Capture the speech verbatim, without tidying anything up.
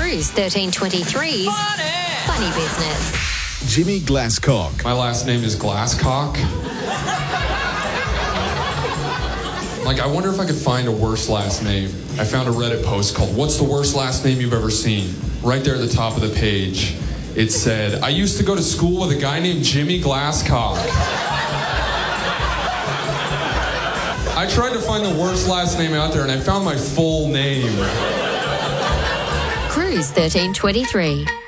Cruise thirteen twenty-three's Funny, Funny Business. Jimmy Glasscock. My last name is Glasscock. Like, I wonder if I could find a worse last name. I found a Reddit post called, "What's the worst last name you've ever seen?" Right there at the top of the page, it said, "I used to go to school with a guy named Jimmy Glasscock." I tried to find the worst last name out there, and I found my full name. Cruise thirteen twenty-three.